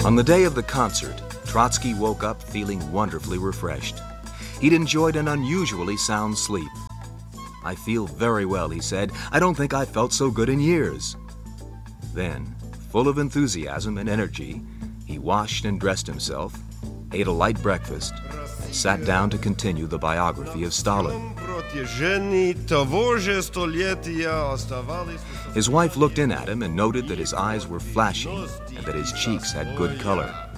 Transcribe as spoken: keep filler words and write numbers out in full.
On the day of the concert, Trotsky woke up feeling wonderfully refreshed. He'd enjoyed an unusually sound sleep. "I feel very well," he said. "I don't think I've felt so good in years." Then, full of enthusiasm and energy, he washed and dressed himself, ate a light breakfast, and sat down to continue the biography of Stalin. His wife looked in at him and noted that his eyes were flashing and that his cheeks had good color.